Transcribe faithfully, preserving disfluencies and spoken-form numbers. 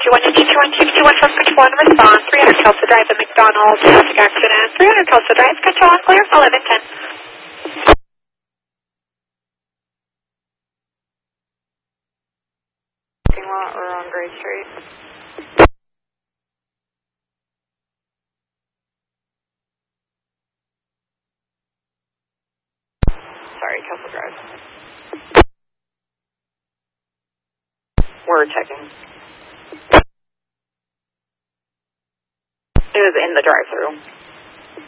two one two two one two two one from Control and Response, three hundred Kelso Drive at McDonald's, traffic accident, three hundred Kelso Drive, Control and Clear, eleven ten. Parking lot or on Gray Street? Sorry, Kelso Drive. We're checking. It was in the drive-thru.